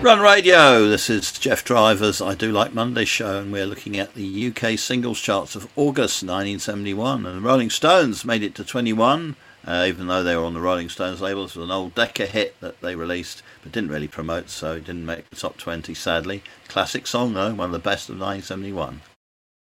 Run Radio, this is Jeff Driver's I Do Like Monday show, and we're looking at the UK singles charts of August 1971, and the Rolling Stones made it to 21, even though they were on the Rolling Stones label. This was an old Decca hit that they released but didn't really promote, so it didn't make the top 20, sadly. Classic song though, one of the best of 1971.